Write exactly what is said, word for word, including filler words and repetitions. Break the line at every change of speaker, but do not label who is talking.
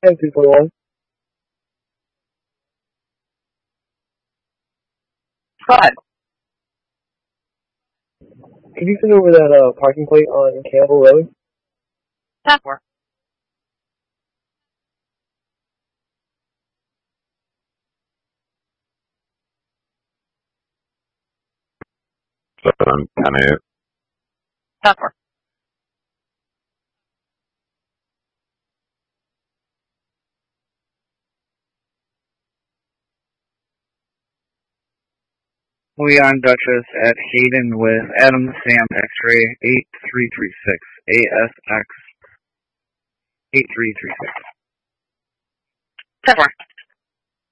ten two twenty-one.
Five.
Could you send over that uh, parking plate on Campbell Road?
ten four.
Seven, ten, eight.
ten four.
Leon Duchess at Hayden with Adam Sam X-ray eight three three six. A S X eight three three six.
ten four.